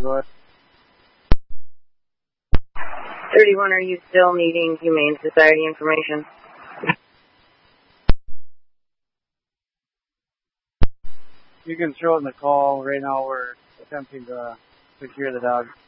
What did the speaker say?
go ahead. 31, are you still needing Humane Society information? You can throw in the call. Right now we're attempting to secure the dog.